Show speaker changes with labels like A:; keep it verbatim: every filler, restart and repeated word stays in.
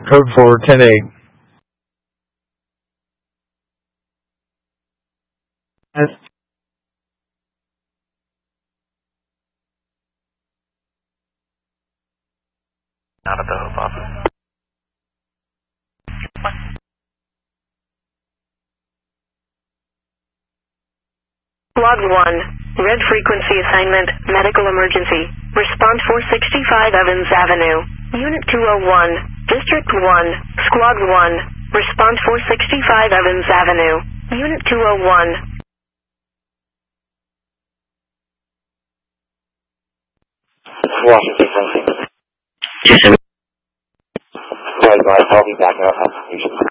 A: code for ten eight.
B: Out of the Hope office.
C: Log one. Red frequency assignment, medical emergency. Response four sixty-five Evans Avenue. Unit two oh one. District one. Squad one. Response four sixty-five Evans Avenue. Unit two oh one.
D: Washington, Tennessee.
B: Yes, sir.
D: Right, guys, I'll be back out.